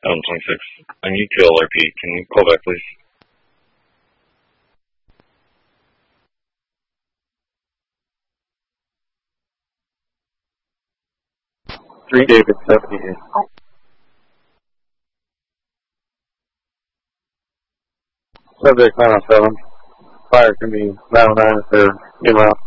726. I need to LRP. Can you call back, please? 3 David 78. Subject 907. Fire can be 909 if they're in route.